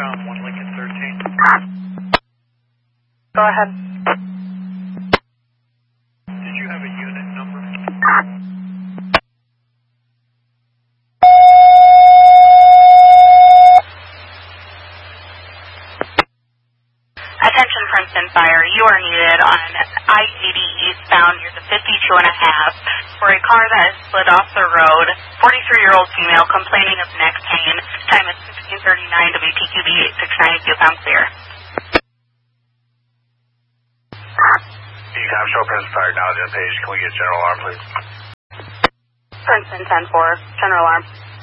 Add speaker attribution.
Speaker 1: Intercom 1 Lincoln 13.
Speaker 2: Go ahead.
Speaker 1: Did you have a unit number?
Speaker 2: Attention Princeton Fire, you are needed on I-80 eastbound near the 52 and a half for a car that has slid off the road. 43-year-old female complaining of neck pain. Time is 16:39 WPQB 869 if you found clear.
Speaker 1: Ecom show Princeton Fire now, page. Can we get general alarm, please?
Speaker 2: Princeton 10-4, general alarm.